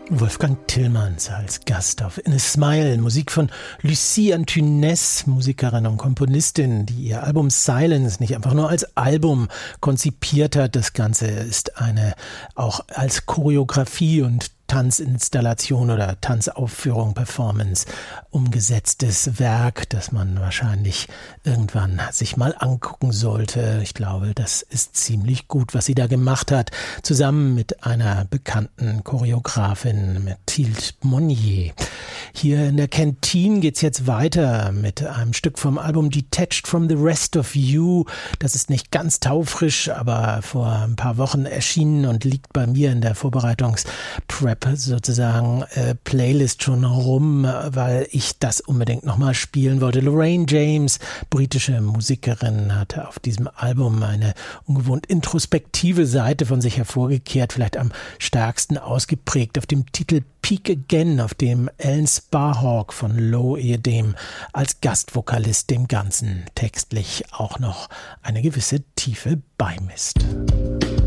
Wolfgang Tillmans als Gast auf In a Smile, Musik von Lucie Antunes, Musikerin und Komponistin, die ihr Album Silence nicht einfach nur als Album konzipiert hat. Das Ganze ist eine auch als Choreografie und Tanzinstallation oder Tanzaufführung, Performance umgesetztes Werk, das man wahrscheinlich irgendwann sich mal angucken sollte. Ich glaube, das ist ziemlich gut, was sie da gemacht hat, zusammen mit einer bekannten Choreografin, Mathilde Monnier. Hier in der Kantine geht's jetzt weiter mit einem Stück vom Album Detached from the Rest of You. Das ist nicht ganz taufrisch, aber vor ein paar Wochen erschienen und liegt bei mir in der Vorbereitungs-Prep sozusagen Playlist schon rum, weil ich das unbedingt nochmal spielen wollte. Lorraine James, britische Musikerin, hat auf diesem Album eine ungewohnt introspektive Seite von sich hervorgekehrt, vielleicht am stärksten ausgeprägt auf dem Titel Peak Again, auf dem Alan Sparhawk von Low ehedem als Gastvokalist dem Ganzen textlich auch noch eine gewisse Tiefe beimisst.